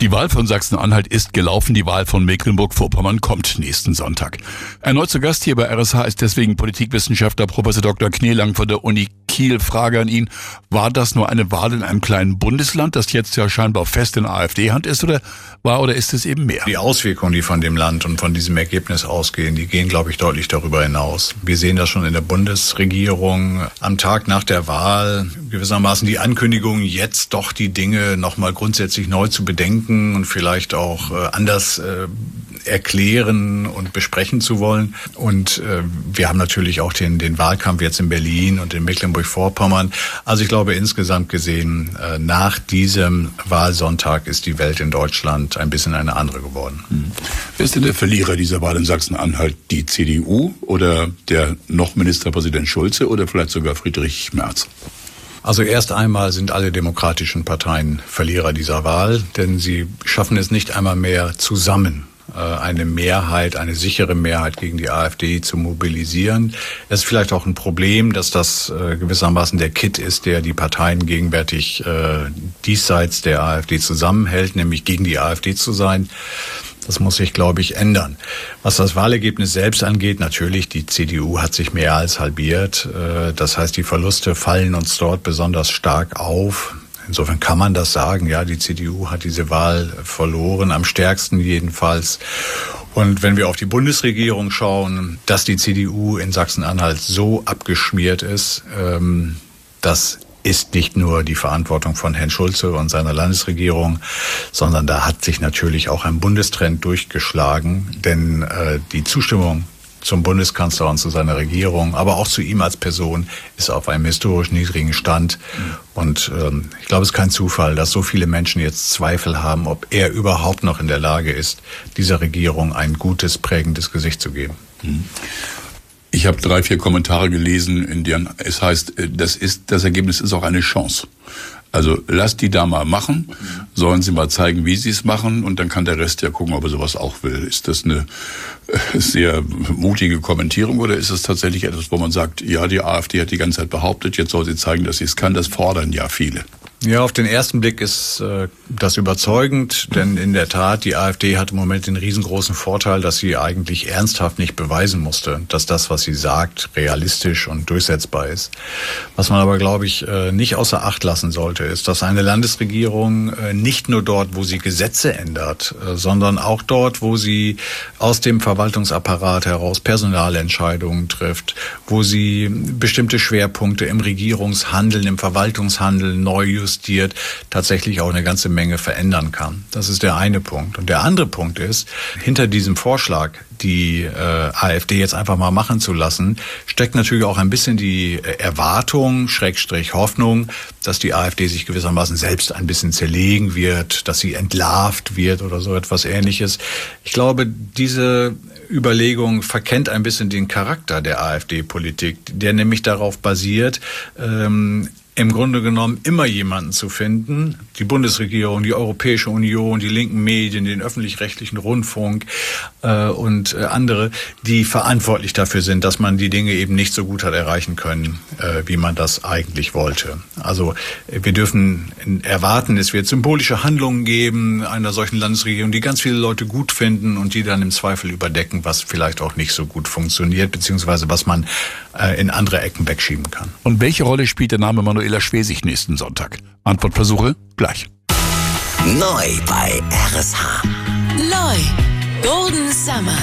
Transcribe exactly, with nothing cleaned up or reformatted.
Die Wahl von Sachsen-Anhalt ist gelaufen, die Wahl von Mecklenburg-Vorpommern kommt nächsten Sonntag. Erneut zu Gast hier bei R S H ist deswegen Politikwissenschaftler Professor Doktor Kneelang von der Uni Kiel. Frage an ihn, war das nur eine Wahl in einem kleinen Bundesland, das jetzt ja scheinbar fest in AfD-Hand ist, oder war oder ist es eben mehr? Die Auswirkungen, die von dem Land und von diesem Ergebnis ausgehen, die gehen, glaube ich, deutlich darüber hinaus. Wir sehen das schon in der Bundesregierung. Am Tag nach der Wahl gewissermaßen die Ankündigung, jetzt doch die Dinge nochmal grundsätzlich neu zu bedenken und vielleicht auch äh, anders äh, erklären und besprechen zu wollen. Und äh, wir haben natürlich auch den, den Wahlkampf jetzt in Berlin und in Mecklenburg-Vorpommern. Also ich glaube, insgesamt gesehen, äh, nach diesem Wahlsonntag ist die Welt in Deutschland ein bisschen eine andere geworden. Hm. Wer ist denn der Verlierer dieser Wahl in Sachsen-Anhalt? Die C D U oder der noch Ministerpräsident Schulze oder vielleicht sogar Friedrich Merz? Also erst einmal sind alle demokratischen Parteien Verlierer dieser Wahl, denn sie schaffen es nicht einmal mehr zusammen, eine Mehrheit, eine sichere Mehrheit gegen die AfD zu mobilisieren. Es ist vielleicht auch ein Problem, dass das gewissermaßen der Kitt ist, der die Parteien gegenwärtig äh, diesseits der AfD zusammenhält, nämlich gegen die AfD zu sein. Das muss sich, glaube ich, ändern. Was das Wahlergebnis selbst angeht, natürlich, die C D U hat sich mehr als halbiert. Das heißt, die Verluste fallen uns dort besonders stark auf. Insofern kann man das sagen, ja, die C D U hat diese Wahl verloren, am stärksten jedenfalls. Und wenn wir auf die Bundesregierung schauen, dass die C D U in Sachsen-Anhalt so abgeschmiert ist, ähm, das ist nicht nur die Verantwortung von Herrn Schulze und seiner Landesregierung, sondern da hat sich natürlich auch ein Bundestrend durchgeschlagen, denn äh, die Zustimmung zum Bundeskanzler und zu seiner Regierung, aber auch zu ihm als Person ist auf einem historisch niedrigen Stand. Mhm. Und ähm, ich glaube, es ist kein Zufall, dass so viele Menschen jetzt Zweifel haben, ob er überhaupt noch in der Lage ist, dieser Regierung ein gutes, prägendes Gesicht zu geben. Mhm. Ich habe drei, vier Kommentare gelesen, in denen es heißt, das ist, das Ergebnis ist auch eine Chance. Also lasst die da mal machen, sollen sie mal zeigen, wie sie es machen, und dann kann der Rest ja gucken, ob er sowas auch will. Ist das eine sehr mutige Kommentierung oder ist es tatsächlich etwas, wo man sagt, ja, die AfD hat die ganze Zeit behauptet, jetzt soll sie zeigen, dass sie es kann. Das fordern ja viele. Ja, auf den ersten Blick ist äh, das überzeugend, denn in der Tat, die AfD hat im Moment den riesengroßen Vorteil, dass sie eigentlich ernsthaft nicht beweisen musste, dass das, was sie sagt, realistisch und durchsetzbar ist. Was man aber, glaube ich, äh, nicht außer Acht lassen sollte, ist, dass eine Landesregierung äh, nicht nur dort, wo sie Gesetze ändert, äh, sondern auch dort, wo sie aus dem Verwaltungsapparat heraus Personalentscheidungen trifft, wo sie bestimmte Schwerpunkte im Regierungshandeln, im Verwaltungshandeln neu justiert, tatsächlich auch eine ganze Menge verändern kann. Das ist der eine Punkt. Und der andere Punkt ist, hinter diesem Vorschlag, die äh, AfD jetzt einfach mal machen zu lassen, steckt natürlich auch ein bisschen die Erwartung, Schrägstrich Hoffnung, dass die AfD sich gewissermaßen selbst ein bisschen zerlegen wird, dass sie entlarvt wird oder so etwas Ähnliches. Ich glaube, diese Überlegung verkennt ein bisschen den Charakter der AfD-Politik, der nämlich darauf basiert, ähm, im Grunde genommen immer jemanden zu finden, die Bundesregierung, die Europäische Union, die linken Medien, den öffentlich-rechtlichen Rundfunk äh, und äh, andere, die verantwortlich dafür sind, dass man die Dinge eben nicht so gut hat erreichen können, äh, wie man das eigentlich wollte. Also wir dürfen erwarten, es wird symbolische Handlungen geben einer solchen Landesregierung, die ganz viele Leute gut finden und die dann im Zweifel überdecken, was vielleicht auch nicht so gut funktioniert, beziehungsweise was man äh, in andere Ecken wegschieben kann. Und welche Rolle spielt der Name Manuela Schwesig nächsten Sonntag? Antwortversuche gleich. Neu bei R S H. Neu. Golden Summer.